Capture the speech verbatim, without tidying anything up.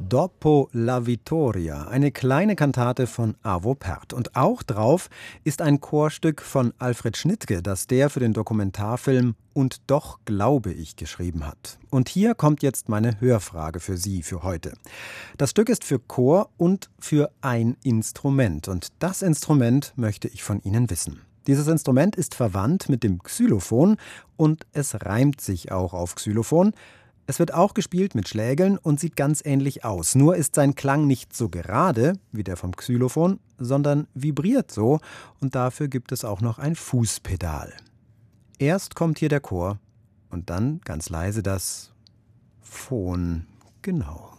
Dopo la Vittoria, eine kleine Kantate von Arvo Pärt. Und auch drauf ist ein Chorstück von Alfred Schnittke, das der für den Dokumentarfilm Und doch glaube ich geschrieben hat. Und hier kommt jetzt meine Hörfrage für Sie für heute. Das Stück ist für Chor und für ein Instrument. Und das Instrument möchte ich von Ihnen wissen. Dieses Instrument ist verwandt mit dem Xylophon und es reimt sich auch auf Xylophon. Es wird auch gespielt mit Schlägeln und sieht ganz ähnlich aus. Nur ist sein Klang nicht so gerade wie der vom Xylophon, sondern vibriert so. Und dafür gibt es auch noch ein Fußpedal. Erst kommt hier der Chor und dann ganz leise das Phon. Genau.